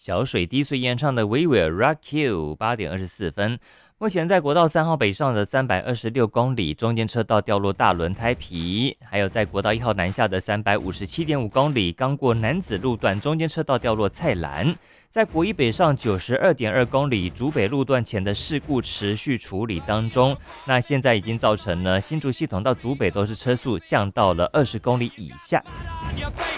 小水滴所演唱的 We Will Rock You 8点24分。目前在国道3号北上的326公里，中间车道掉落大轮胎皮；还有在国道1号南下的357.5公里，刚过楠梓路段，中间车道掉落菜篮。在国一北上92.2公里，竹北路段前的事故持续处理当中。那现在已经造成了新竹系统到竹北都是车速降到了20公里以下。